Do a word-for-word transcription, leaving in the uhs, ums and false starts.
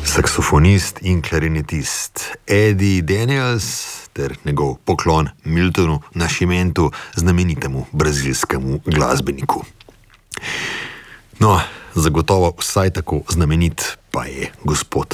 saksofonist in klarinetist Eddie Daniels ter njegov poklon Miltonu Nascimentu, znamenitemu brazilskemu glasbeniku. No, zagotovo vsaj tako znamenit pa je gospod